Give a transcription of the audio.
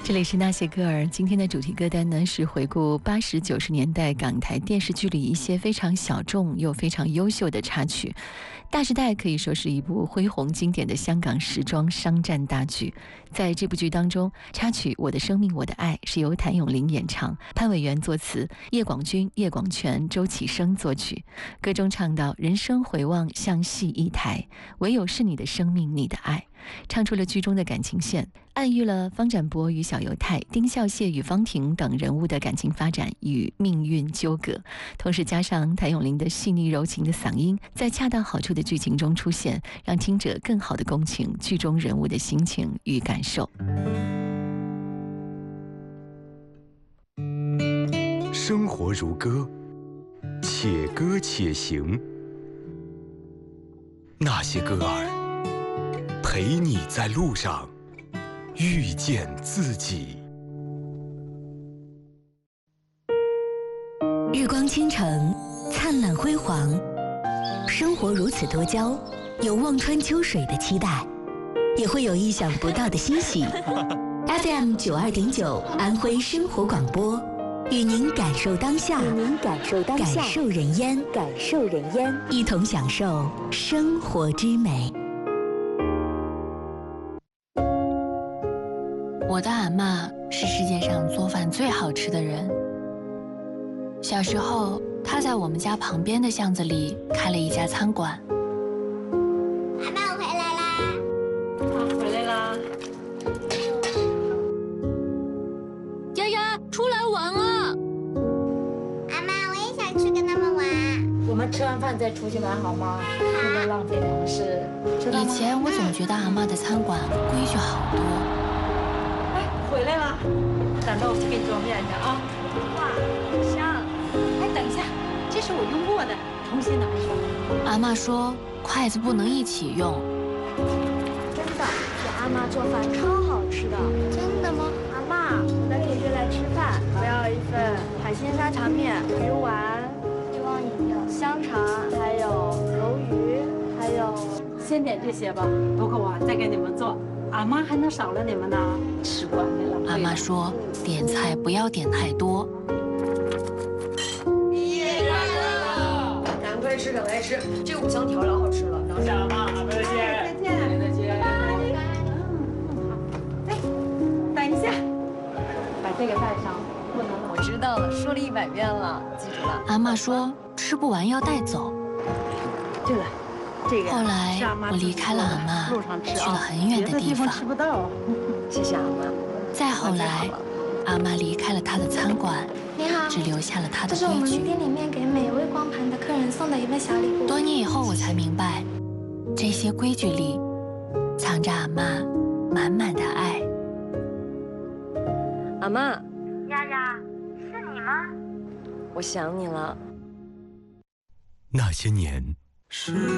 这里是那些歌儿，今天的主题歌单呢是回顾80、90年代港台电视剧里一些非常小众又非常优秀的插曲。大时代可以说是一部恢宏经典的香港时装商战大剧。在这部剧当中，插曲《我的生命我的爱》是由谭咏麟演唱，潘伟元作词，叶广军、叶广全、周启生作曲。歌中唱到人生回望像戏一台，唯有是你的生命你的爱，唱出了剧中的感情线，暗喻了方展博与小犹太、丁孝谢与方婷等人物的感情发展与命运纠葛，同时加上谭咏麟的细腻柔情的嗓音，在恰到好处的剧情中出现，让听者更好地共情剧中人物的心情与感受。 生活如歌，且歌且行。那些歌儿陪你在路上遇见自己。 日光倾城，灿烂辉煌，生活如此多娇，有望穿秋水的期待，也会有意想不到的欣喜。FM 92.9安徽生活广播，与您感受当下，感受人烟，一同享受生活之美。 我的阿嬷是世界上做饭最好吃的人。小时候，她在我们家旁边的巷子里开了一家餐馆。 阿嬷，我回来啦！ 回来啦！ 丫丫，出来玩啊！ 阿嬷，我也想去跟他们玩。 我们吃完饭再出去玩好吗？不能浪费粮食。 以前我总觉得阿嬷的餐馆规矩好多。 回来了，等着我去给你做面去啊！哇，好香！哎，等一下，这是我用过的，重新拿一双。 阿嬷说筷子不能一起用。 真的，我阿妈做饭超好吃的。 真的吗？ 阿妈，那可以约来吃饭。我要一份海鲜沙茶面、鱼丸、 希望饮料、 香肠，还有鱿鱼，还有…… 先点这些吧，不够啊，再给你们做。阿妈还能少了你们呢，吃惯了。 阿妈说，点菜不要点太多。 赶快吃，赶快吃，这五香调老好吃了。等下了妈，再见， 再见， 再见。 哎，等一下，把这个带上，不能。 我知道了，说了100遍了，记住了。 阿妈说，吃不完要带走。 对了。 后来我离开了阿嬷，去了很远的地方。 吃不到。 谢谢阿妈。 再后来，阿嬷离开了她的餐馆， 你好， 只留下了她的这是我们规矩。 店里面给每位光盘的客人送的一份小礼物。 多年以后，我才明白，这些规矩里藏着阿嬷满满的爱。 阿妈， 丫丫，是你吗？ 我想你了。 那些年。